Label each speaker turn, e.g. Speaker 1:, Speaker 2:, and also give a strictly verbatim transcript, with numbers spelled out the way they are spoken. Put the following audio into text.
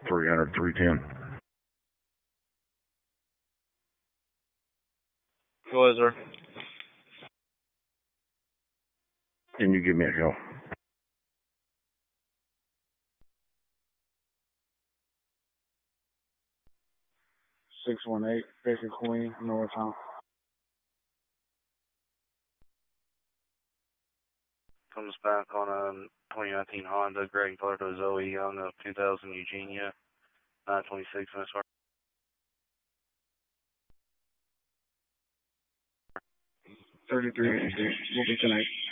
Speaker 1: three hundred, three ten.
Speaker 2: Go ahead, sir.
Speaker 1: Can you give me a call?
Speaker 3: six one eight, Baker Queen, Northtown.
Speaker 2: Comes back on a twenty nineteen Honda Greg Florida Zoe Young of two thousand Eugenia, nine twenty-six minutes.
Speaker 3: thirty-three eighty-six. We'll be tonight.